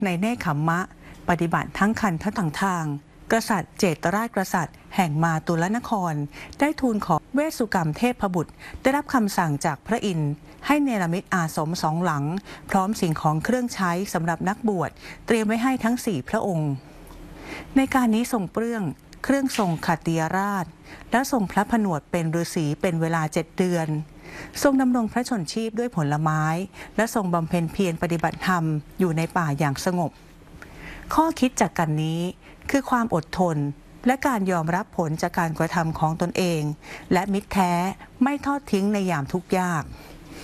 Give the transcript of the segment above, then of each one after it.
ในเนคขมมะปฏิบัติทั้งคันทั้งต่างทางกษัตริย์เจตราชกษัตริย์แห่งมาตุลนครได้ทูลขอเวสสุกรรมเทพบุตรได้รับคำสั่งจากพระอินทร์ให้เนรมิตอาสมสองหลังพร้อมสิ่งของเครื่องใช้สำหรับนักบวชเตรียมไว้ให้ทั้ง4พระองค์ในการนี้ทรงเปลื้องเครื่องทรงขัตติยราชและทรงพระผนวดเป็นฤาษีเป็นเวลา7 เดือนทรงดำรงพระชนชีพด้วยผลไม้และทรงบำเพ็ญเพียรปฏิบัติธรรมอยู่ในป่าอย่างสงบข้อคิดจากกันนี้คือความอดทนและการยอมรับผลจากการกระทำของตนเองและมิตรแท้ไม่ทอดทิ้งในยามทุกข์ยาก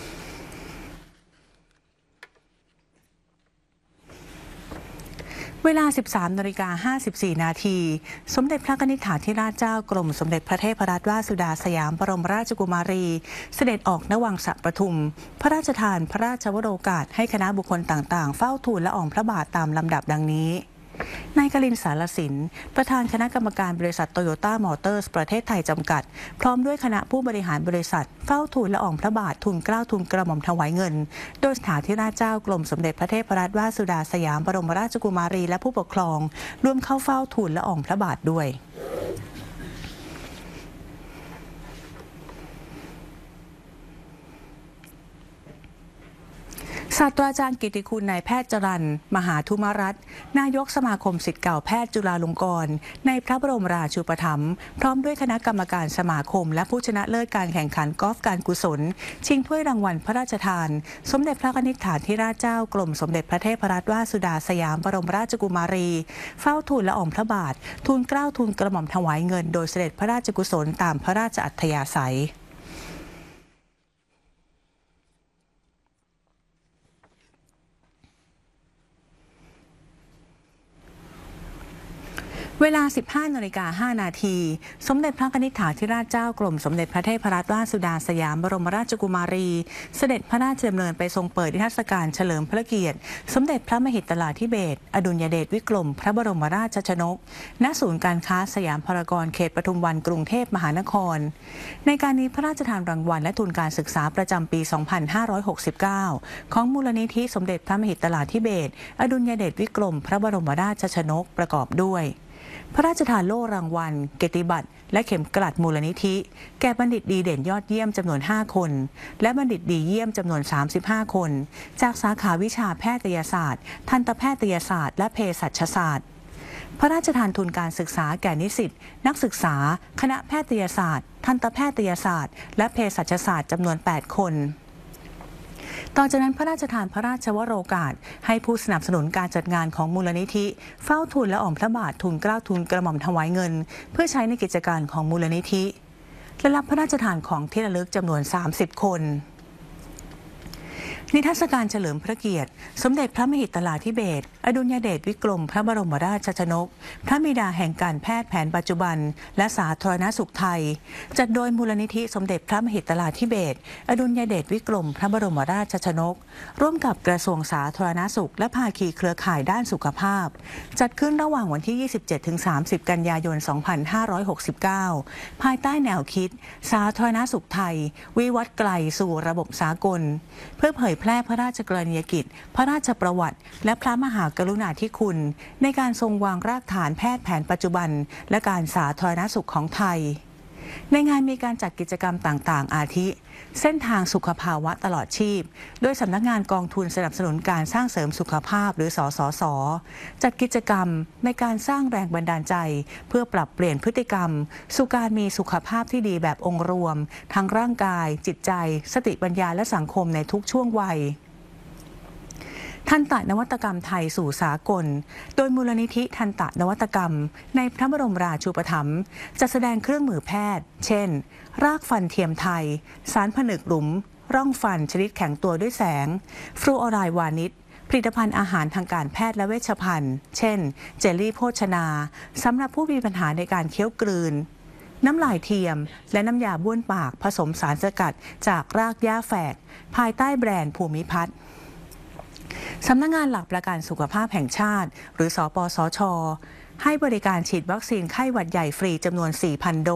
เวลา 13:54 นาทีสมเด็จพระนิธิถาธิราชเจ้ากรมสมเด็จพระเทพรัตนราชสุดาสยามบรมราชกุมารีเสด็จออกณวังสะปทุมพระราชทานพระราชวโรกาสให้คณะบุคคลต่างๆเฝ้าทูลละอองพระบาทตามลำดับดังนี้นายกลิน สารสินประธานคณะกรรมการบริษัทโตโยต้ามอเตอร์สประเทศไทยจำกัดพร้อมด้วยคณะผู้บริหารบริษัทเฝ้าทูลละอองพระบาททูลเกล้าทูลกระหม่อมถวายเงินโดยสถาธิราชเจ้ากรมสมเด็จพระเทพรัตนราชสุดาสยามบรมราชกุมารีและผู้ปกครองร่วมเข้าเฝ้าทูลละอองพระบาทด้วยศาสตราจารย์กิติคุณนายแพทย์จรัญมหาธุมรัตน์นายกสมาคมศิษย์เก่าแพทย์จุฬาลงกรณ์ในพระบรมราชูปถัมภ์พร้อมด้วยคณะกรรมการสมาคมและผู้ชนะเลิศการแข่งขันกอล์ฟการกุศลชิงถ้วยรางวัลพระราชทานสมเด็จพระนิธิถาธิราชเจ้ากรมสมเด็จพระเทพรัตนราชสุดาสยามบรมราชกุมารีเฝ้าทูลละอองพระบาททูลเกล้าทูลกระหม่อมถวายเงินโดยเสด็จพระราชกุศลตามพระราชอัธยาศัยเวลา 15:05 นาทีสมเด็จพระนิธิถาธิราชเจ้ากรมสมเด็จพระเทพรัตนราชสุดาสยามบรมราชกุมารีเสด็จพระราชดำเนินไปทรงเปิดนิทรรศการเฉลิมพระเกียรติสมเด็จพระมหิดลาธิเบศรอดุลยเดชวิกรมพระบรมราชชนกณศูนย์การค้าสยามพารากอนเขตปทุมวันกรุงเทพมหานครในการนี้พระราชทานรางวัลและทุนการศึกษาประจำปี 2569 ของมูลนิธิสมเด็จพระมหิดลาธิเบศรอดุลยเดชวิกรมพระบรมราชชนกประกอบด้วยพระราชทานโล่รางวัลเกียรติบัตรและเข็มกลัดมูลนิธิแก่บัณฑิตดีเด่นยอดเยี่ยมจำนวน5 คนและบัณฑิตดีเยี่ยมจำนวน35 คนจากสาขาวิชาแพทยศาสตร์ทันตแพทยศาสตร์และเภสัชศาสตร์พระราชทานทุนการศึกษาแก่นิสิตนักศึกษาคณะแพทยศาสตร์ทันตแพทยศาสตร์และเภสัชศาสตร์จำนวน8 คนต่อจากนั้นพระราชทานพระราชวโรกาสให้ผู้สนับสนุนการจัดงานของมูลนิธิเฝ้าทูลละอองพระบาททูลเกล้าทูลกระหม่อมถวายเงินเพื่อใช้ในกิจการของมูลนิธิและรับพระราชทานของที่ระลึกจำนวน30 คนนิทรรศการเฉลิมพระเกียรติสมเด็จพระมหิดลาธิเบศรอดุลยเดชวิกรมพระบรมราชชนกพระบิดาแห่งการแพทย์แผนปัจจุบันและสาธารณสุขไทยจัดโดยมูลนิธิสมเด็จพระมหิดลาธิเบศรอดุลยเดชวิกรมพระบรมราชชนกร่วมกับกระทรวงสาธารณสุขและภาคีเครือข่ายด้านสุขภาพจัดขึ้นระหว่างวันที่ 27-30 กันยายน 2569 ภายใต้แนวคิดสาธารณสุขไทยวิวัฒน์ไกลสู่ระบบสากลเพื่อเผยแพร่พระราชกรณียกิจพระราชประวัติและพระมหากรุณาธิคุณในการทรงวางรากฐานแพทย์แผนปัจจุบันและการสาธารณสุขของไทยในงานมีการจัดกิจกรรมต่างๆอาทิเส้นทางสุขภาวะตลอดชีพโดยสำนักงานกองทุนสนับสนุนการสร้างเสริมสุขภาพหรือสสส.จัดกิจกรรมในการสร้างแรงบันดาลใจเพื่อปรับเปลี่ยนพฤติกรรมสู่การมีสุขภาพที่ดีแบบองค์รวมทั้งร่างกายจิตใจสติปัญญาและสังคมในทุกช่วงวัยทันตนวัตกรรมไทยสู่สากลโดยมูลนิธิทันตนวัตกรรมในพระบรมราชูปถัมภ์จะแสดงเครื่องมือแพทย์เช่นรากฟันเทียมไทยสารผนึกหลุมร่องฟันชนิดแข็งตัวด้วยแสงฟลูออไรด์วานิชผลิตภัณฑ์อาหารทางการแพทย์และเวชภัณฑ์เช่นเจลลี่โภชนาสำหรับผู้มีปัญหาในการเคี้ยวกลืนน้ำลายเทียมและน้ำยาบ้วนปากผสมสารสกัดจากรากหญ้าแฝกภายใต้แบรนด์ภูมิพัฒน์สำนักงานหลักประกันสุขภาพแห่งชาติหรือสปสช.ให้บริการฉีดวัคซีนไข้หวัดใหญ่ฟรีจำนวน 4,000 โดส